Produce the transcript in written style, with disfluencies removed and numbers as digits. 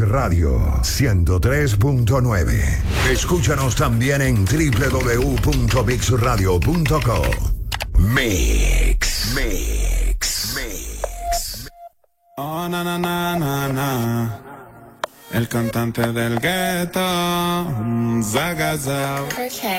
Radio 103.9. Escúchanos también en www.mixradio.co. Mix. Oh, na, na, na, na, na. El cantante del gueto, Zagazao.